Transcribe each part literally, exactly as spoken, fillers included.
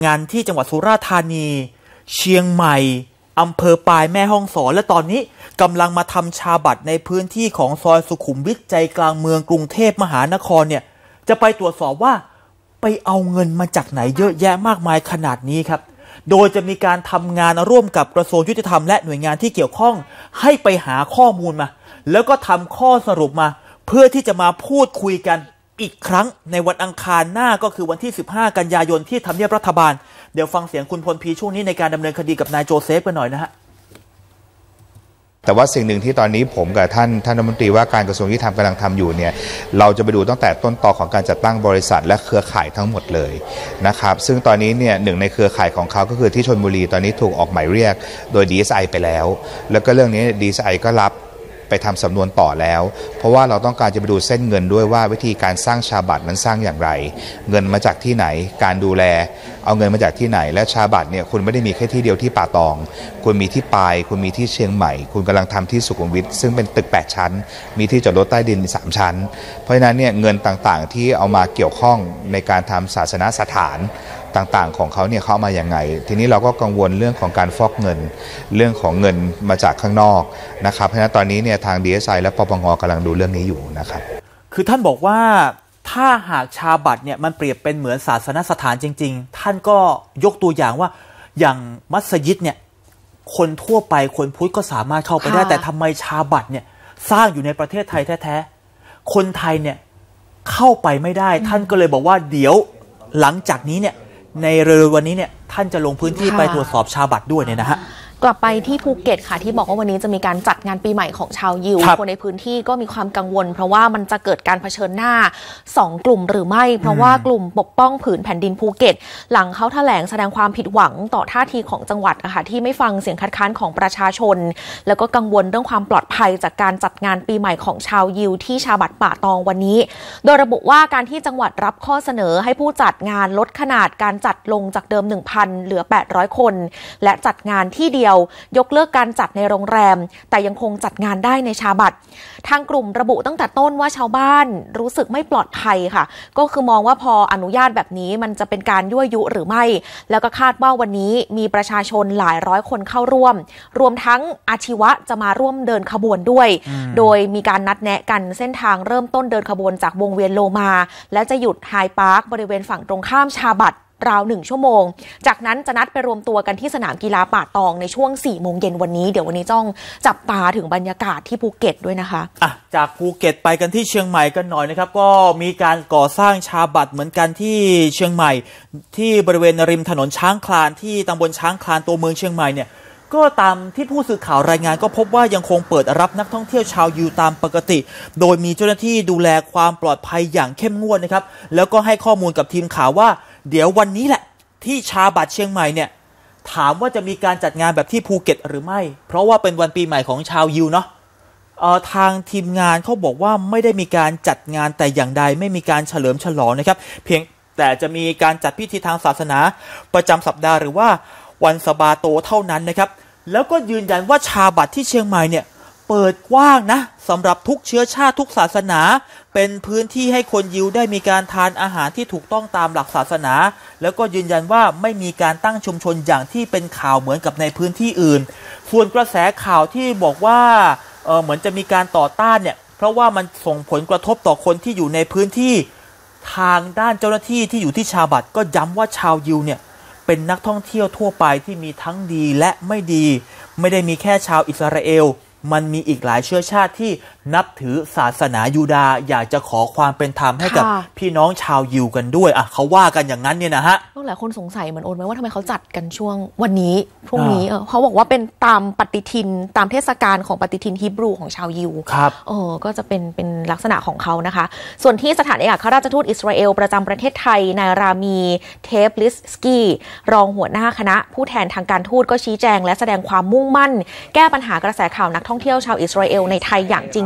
งานที่จังหวัดสุราษฎร์ธานีเชียงใหม่อำเภอปายแม่ฮ่องสอนและตอนนี้กำลังมาทำชาบัตรในพื้นที่ของซอยสุขุมวิทใจกลางเมืองกรุงเทพมหานครเนี่ยจะไปตรวจสอบว่าไปเอาเงินมาจากไหนเยอะแยะมากมายขนาดนี้ครับโดยจะมีการทำงานร่วมกับกระทรวงยุติธรรมและหน่วยงานที่เกี่ยวข้องให้ไปหาข้อมูลมาแล้วก็ทำข้อสรุปมาเพื่อที่จะมาพูดคุยกันอีกครั้งในวันอังคารหน้าก็คือวันที่สิบห้ากันยายนที่ทำเนียบรัฐบาลเดี๋ยวฟังเสียงคุณพลพีช่วงนี้ในการดำเนินคดีกับนายโจเซฟกันหน่อยนะฮะแต่ว่าสิ่งหนึ่งที่ตอนนี้ผมกับท่านท่านรัฐมนตรีว่าการกระทรวงยุติธรรมกำลังทำอยู่เนี่ยเราจะไปดูตั้งแต่ต้นตอของการจัดตั้งบริษัทและเครือข่ายทั้งหมดเลยนะครับซึ่งตอนนี้เนี่ยหนึ่งในเครือข่ายของเขาก็คือที่ชลบุรีตอนนี้ถูกออกหมายเรียกโดย ดี เอส ไอ ไปแล้วแล้วก็เรื่องนี้ ดี เอส ไอ ก็รับไปทำสำนวนต่อแล้วเพราะว่าเราต้องการจะไปดูเส้นเงินด้วยว่าวิธีการสร้างชาบัตรนั้นสร้างอย่างไรเงินมาจากที่ไหนการดูแลเอาเงินมาจากที่ไหนและชาบัตรเนี่ยคุณไม่ได้มีแค่ที่เดียวที่ป่าตองคุณมีที่ปายคุณมีที่เชียงใหม่คุณกำลังทำที่สุขุมวิทซึ่งเป็นตึกแปดชั้นมีที่จอดรถใต้ดินสามชั้นเพราะฉะนั้นเนี่ยเงินต่างๆที่เอามาเกี่ยวข้องในการทำศาสนสถานต่างๆของเขาเนี่ยเขามาอย่างไงทีนี้เราก็กังวลเรื่องของการฟอกเงินเรื่องของเงินมาจากข้างนอกนะครับเพราะฉะนั้นตอนนี้เนี่ยทาง ดี เอส ไอ และปปงกำลังดูเรื่องนี้อยู่นะครับคือท่านบอกว่าถ้าหากชาบัตรเนี่ยมันเปรียบเป็นเหมือนศาสนสถานจริงๆท่านก็ยกตัวอย่างว่าอย่างมัสยิดเนี่ยคนทั่วไปคนพุทธก็สามารถเข้าไปได้แต่ทำไมชาบัตรเนี่ยสร้างอยู่ในประเทศไทยแท้ๆคนไทยเนี่ยเข้าไปไม่ได้ท่านก็เลยบอกว่าเดี๋ยวหลังจากนี้เนี่ยในเร็วๆวันนี้เนี่ยท่านจะลงพื้นที่ไปตรวจสอบชาบัตรด้วยเนี่ยนะฮะกลับไปที่ภูเก็ตค่ะที่บอกว่าวันนี้จะมีการจัดงานปีใหม่ของชาวยิวคนในพื้นที่ก็มีความกังวลเพราะว่ามันจะเกิดการเผชิญหน้าสองกลุ่มหรือไม่เพราะว่ากลุ่มปกป้องผืนแผ่นดินภูเก็ตหลังเขาแถลงแสดงความผิดหวังต่อท่าทีของจังหวัดค่ะที่ไม่ฟังเสียงคัดค้านของประชาชนแล้วก็กังวลเรื่องความปลอดภัยจากการจัดงานปีใหม่ของชาวยิวที่ชาบัตรป่าตองวันนี้โดยระบุว่าการที่จังหวัดรับข้อเสนอให้ผู้จัดงานลดขนาดการจัดลงจากเดิม หนึ่งพัน เหลือแปดร้อยคนและจัดงานที่เดียวยกเลิกการจัดในโรงแรมแต่ยังคงจัดงานได้ในชาบัตรทางกลุ่มระบุตั้งแต่ต้นว่าชาวบ้านรู้สึกไม่ปลอดภัยค่ะก็คือมองว่าพออนุญาตแบบนี้มันจะเป็นการยั่วยุหรือไม่แล้วก็คาดว่าวันนี้มีประชาชนหลายร้อยคนเข้าร่วมรวมทั้งอาชีวะจะมาร่วมเดินขบวนด้วยโดยมีการนัดแนะกันเส้นทางเริ่มต้นเดินขบวนจากวงเวียนโลมาและจะหยุดไฮพาร์คบริเวณฝั่งตรงข้ามชาบัตรราวหนึ่งชั่วโมงจากนั้นจะนัดไปรวมตัวกันที่สนามกีฬาป่าตองในช่วงสี่โมงเย็นวันนี้เดี๋ยววันนี้จ้องจับตาถึงบรรยากาศที่ภูเก็ตด้วยนะคะอ่ะจากภูเก็ตไปกันที่เชียงใหม่กันหน่อยนะครับก็มีการก่อสร้างชาบัตรเหมือนกันที่เชียงใหม่ที่บริเวณริมถนนช้างคลานที่ตำบลช้างคลานตัวเมืองเชียงใหม่เนี่ยก็ตามที่ผู้สื่อข่าวรายงานก็พบว่ายังคงเปิดรับนักท่องเที่ยวชาวยิวตามปกติโดยมีเจ้าหน้าที่ดูแลความปลอดภัยอย่างเข้มงวดนะครับแล้วก็ให้ข้อมูลกับทีมข่าวว่าเดี๋ยววันนี้แหละที่ชาบัตรเชียงใหม่เนี่ยถามว่าจะมีการจัดงานแบบที่ภูเก็ตหรือไม่เพราะว่าเป็นวันปีใหม่ของชาวยิวเนาะเอ่อทางทีมงานเขาบอกว่าไม่ได้มีการจัดงานแต่อย่างใดไม่มีการเฉลิมฉลองนะครับเพียงแต่จะมีการจัดพิธีทางศาสนาประจำสัปดาห์หรือว่าวันสะบาโตเท่านั้นนะครับแล้วก็ยืนยันว่าชาบัตรที่เชียงใหม่เนี่ยเปิดกว้างนะสำหรับทุกเชื้อชาติทุกศาสนาเป็นพื้นที่ให้คนยิวได้มีการทานอาหารที่ถูกต้องตามหลักศาสนาแล้วก็ยืนยันว่าไม่มีการตั้งชุมชนอย่างที่เป็นข่าวเหมือนกับในพื้นที่อื่นส่วนกระแสข่าวที่บอกว่าเอ่อเหมือนจะมีการต่อต้านเนี่ยเพราะว่ามันส่งผลกระทบต่อคนที่อยู่ในพื้นที่ทางด้านเจ้าหน้าที่ที่อยู่ที่ชาบัตรก็ย้ำว่าชาวยิวเนี่ยเป็นนักท่องเที่ยวทั่วไปที่มีทั้งดีและไม่ดีไม่ได้มีแค่ชาวอิสราเอลมันมีอีกหลายเชื้อชาติที่นับถือศาสนายูดาห์อยากจะขอความเป็นธรรมให้กับพี่น้องชาวยิวกันด้วยอ่ะเขาว่ากันอย่างนั้นเนี่ยนะฮะหลายคนสงสัยเหมือนโอนไหมว่าทำไมเขาจัดกันช่วงวันนี้พรุ่งนี้เออเขาบอกว่าเป็นตามปฏิทินตามเทศกาลของปฏิทินฮีบรูของชาวยิวครับเออก็จะเป็นเป็นลักษณะของเขานะคะส่วนที่สถานเอกอัครราชทูตอิสราเอลประจำประเทศไทยนายรามีเทฟลิสสกี้รองหัวหน้าคณะผู้แทนทางการทูตก็ชี้แจงและแสดงความมุ่งมั่นแก้ปัญหากระแสข่าวนักท่องเที่ยวชาวอิสราเอลในไทยอย่างจริง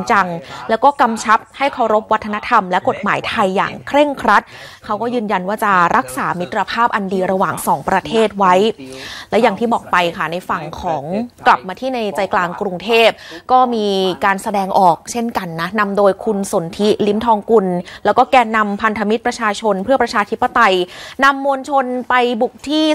จังแล้วก็กำชับให้เคารพวัฒนธรรมและกฎหมายไทยอย่างเคร่งครัดเขาก็ยืนยันว่าจะรักษามิตรภาพอันดีระหว่างสองประเทศไว้และอย่างที่บอกไปค่ะในฝั่งของกลับมาที่ในใจกลางกรุงเทพก็มีการแสดงออกเช่นกันนะนำโดยคุณสนธิลิ้มทองกุลแล้วก็แกนนำพันธมิตรประชาชนเพื่อประชาธิปไตยนำมวลชนไปบุกที่